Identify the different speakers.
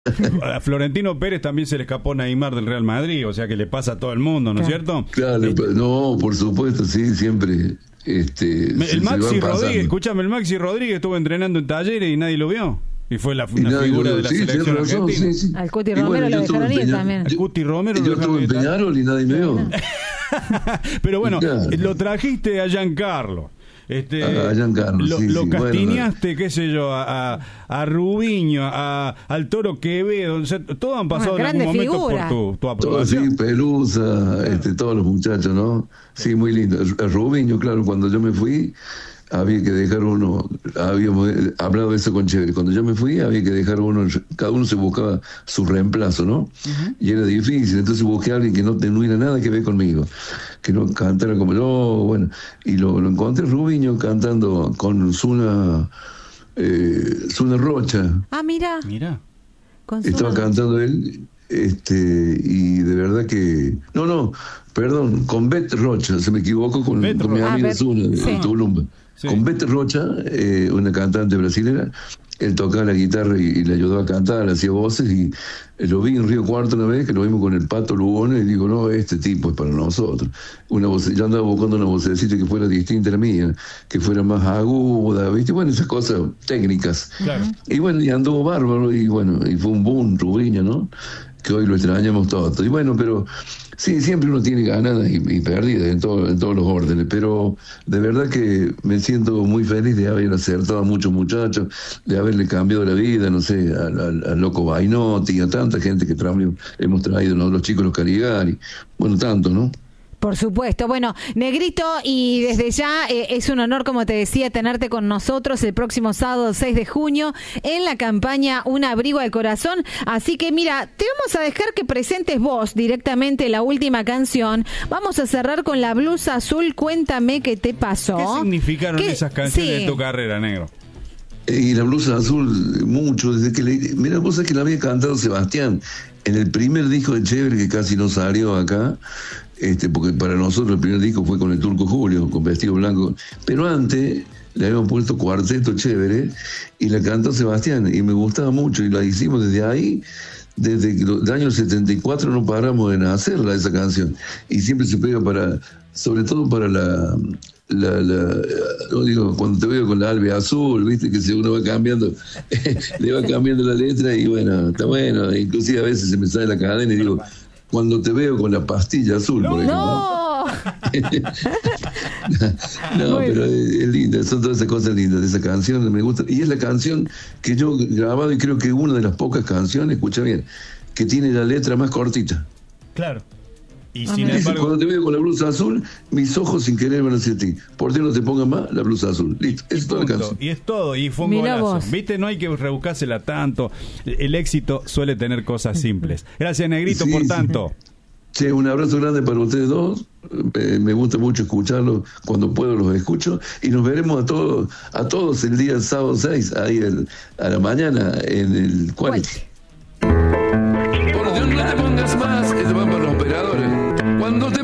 Speaker 1: A Florentino Pérez también se le escapó Neymar del Real Madrid, o sea que le pasa a todo el mundo, ¿no es cierto?
Speaker 2: Claro, no, por supuesto, sí, siempre.
Speaker 1: El Maxi Rodríguez, escúchame, el Maxi Rodríguez estuvo entrenando en Talleres y nadie lo vio. Y fue una figura de la selección argentina.
Speaker 3: Sí. Al Cuti Romero lo dejaron ir también.
Speaker 1: Al Cuti Romero
Speaker 2: lo dejaron ir. Yo estuve en Peñarol y nadie me vio.
Speaker 1: Pero bueno, lo trajiste a Giancarlo.
Speaker 2: A Giancarlo,
Speaker 1: lo castiñaste, bueno, qué sé yo, a Rubiño, al Toro Quevedo, o sea, todos han pasado en algún momento por tu aprobación.
Speaker 2: Sí, Pelusa, todos los muchachos, ¿no? Sí, muy lindo. A Rubiño, claro, cuando yo me fui, había que dejar uno, habíamos hablado de eso con Chévere, cuando yo me fui había que dejar uno, cada uno se buscaba su reemplazo, ¿no? Uh-huh. Y era difícil, entonces busqué a alguien que no tuviera nada que ver conmigo, que no cantara como yo, bueno, y lo encontré Rubiño cantando con Zuna Rocha.
Speaker 3: Ah, mira.
Speaker 2: Estaba cantando él, y de verdad que... Perdón, con Bet Rocha, se me equivocó con mi amiga Zuna de Tulumba. Sí. Con Bete Rocha, una cantante brasilera, él tocaba la guitarra y le ayudó a cantar, hacía voces, y lo vi en Río Cuarto una vez, que lo vimos con el Pato Lugones, y digo, no, este tipo es para nosotros. Yo andaba buscando una vocecita que fuera distinta a la mía, que fuera más aguda, ¿viste? Bueno, esas cosas técnicas. Claro. Y bueno, y anduvo bárbaro, y bueno, y fue un boom, Rubiño, ¿no? Que hoy lo extrañamos todos. Y bueno, pero... Sí, siempre uno tiene ganadas y pérdidas en todos los órdenes, pero de verdad que me siento muy feliz de haber acertado a muchos muchachos, de haberle cambiado la vida, no sé, al Loco Bainotti, a tanta gente que hemos traído, ¿no? Los chicos, los Caligari, bueno, tanto, ¿no?
Speaker 3: Por supuesto. Bueno, Negrito, y desde ya es un honor, como te decía, tenerte con nosotros el próximo sábado 6 de junio en la campaña Un Abrigo al Corazón. Así que mira, te vamos a dejar que presentes vos directamente la última canción. Vamos a cerrar con La Blusa Azul, Cuéntame qué te pasó.
Speaker 1: ¿Qué significaron esas canciones de tu carrera, Negro?
Speaker 2: Y La Blusa Azul, mucho, desde que mira, vos sabés que la había cantado Sebastián en el primer disco de Chévere, que casi no salió acá. Porque para nosotros el primer disco fue con el Turco Julio, con Vestido Blanco, pero antes le habíamos puesto Cuarteto Chévere y la cantó Sebastián y me gustaba mucho y la hicimos desde ahí, desde el año 74 no paramos de hacerla esa canción y siempre se pega sobre todo para no digo, cuando te veo con la albe azul, viste que uno va cambiando, le va cambiando la letra y bueno, está bueno, inclusive a veces se me sale la cadena y digo, cuando te veo con la pastilla azul, por ejemplo. No, pero es linda, son todas esas cosas lindas de esa canción, me gusta. Y es la canción que yo he grabado y creo que es una de las pocas canciones, escucha bien, que tiene la letra más cortita.
Speaker 1: Claro. Y sin embargo,
Speaker 2: cuando te veo con la blusa azul, mis ojos sin querer van hacia ti. Por ti no te pongas más la blusa azul. Listo, es toda la canción.
Speaker 1: Y es todo, y fue un golazo. Viste, no hay que rebuscársela tanto. El éxito suele tener cosas simples. Gracias, Negrito, por tanto.
Speaker 2: Che, un abrazo grande para ustedes dos. Me gusta mucho escucharlos. Cuando puedo los escucho. Y nos veremos a todos el día sábado 6, ahí a la mañana, en el Quality.
Speaker 4: Por Dios, no te pongas más, que te van para los operadores. Cuando te